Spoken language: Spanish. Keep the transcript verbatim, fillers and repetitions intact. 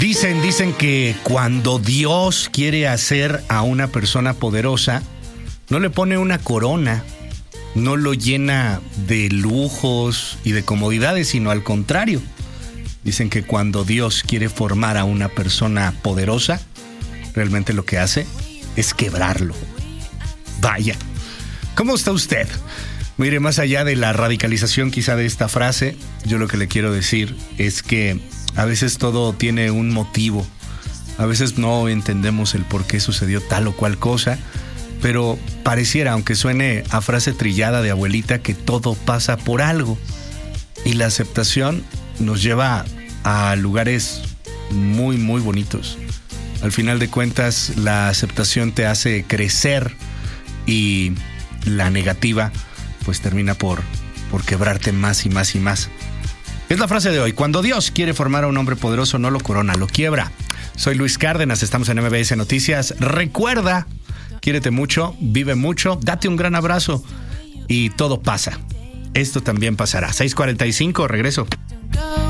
Dicen, dicen que cuando Dios quiere hacer a una persona poderosa, no le pone una corona, no lo llena de lujos y de comodidades, sino al contrario. Dicen que cuando Dios quiere formar a una persona poderosa, realmente lo que hace es quebrarlo. Vaya, ¿cómo está usted? Mire, más allá de la radicalización quizá de esta frase, yo lo que le quiero decir es que a veces todo tiene un motivo. A veces no entendemos el por qué sucedió tal o cual cosa, pero pareciera, aunque suene a frase trillada de abuelita, que todo pasa por algo. Y la aceptación nos lleva a lugares muy, muy bonitos. Al final de cuentas, la aceptación te hace crecer y la negativa pues termina por, por quebrarte más y más y más. Es la frase de hoy: cuando Dios quiere formar a un hombre poderoso, no lo corona, lo quiebra. Soy Luis Cárdenas, estamos en M B S Noticias. Recuerda, quiérete mucho, vive mucho, date un gran abrazo y todo pasa. Esto también pasará. seis cuarenta y cinco, regreso.